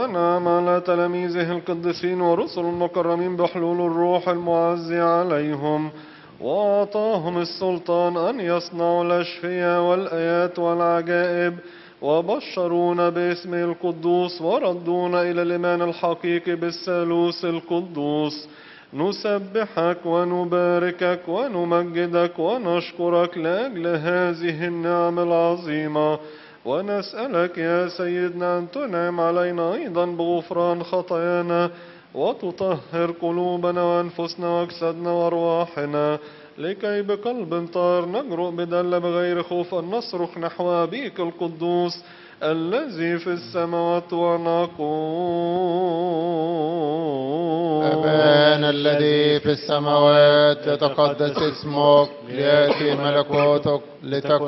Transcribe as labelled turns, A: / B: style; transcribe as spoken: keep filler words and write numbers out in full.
A: وأنعم على تلاميذه القديسين ورسل المكرمين بحلول الروح المعزي عليهم، وأعطاهم السلطان أن يصنعوا الأشفياء والآيات والعجائب، وبشرون باسمه القدوس، وردون إلى الإيمان الحقيقي بالثالوث القدوس. نسبحك ونباركك ونمجدك ونشكرك لأجل هذه النعم العظيمة، ونسألك يا سيدنا أن تنعم علينا أيضا بغفران خطايانا، وتطهر قلوبنا وأنفسنا وأجسادنا وأرواحنا، لكي بقلب طاهر نجرؤ بدل بغير خوف أن نصرخ نحو أبيك القدوس الذي في السماوات ونقول:
B: أبانا الذي في السماوات، يتقدس اسمك، ليأتي ملكوتك، لتكن